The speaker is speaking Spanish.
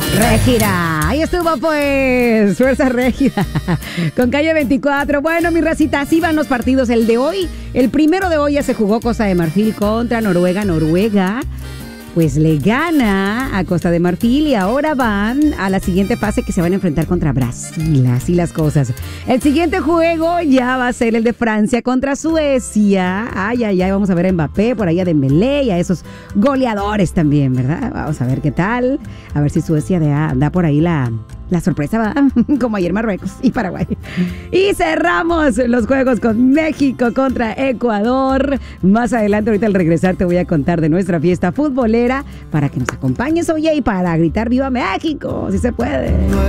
Régida, ahí estuvo pues, Fuerza Régida, con Calle 24. Bueno, mi racita, así van los partidos. El de hoy, el primero de hoy ya se jugó Costa de Marfil contra Noruega. Noruega, pues le gana a Costa de Marfil y ahora van a la siguiente fase que se van a enfrentar contra Brasil. Así las cosas. El siguiente juego ya va a ser el de Francia contra Suecia. Ay, ay, ay, vamos a ver a Mbappé, por ahí a Dembélé y a esos goleadores también, ¿verdad? Vamos a ver qué tal. A ver si Suecia da por ahí la sorpresa, va, como ayer Marruecos y Paraguay. Y cerramos los juegos con México contra Ecuador. Más adelante, ahorita al regresar, te voy a contar de nuestra fiesta futbolera para que nos acompañes, oye, y para gritar ¡Viva México! Si se puede.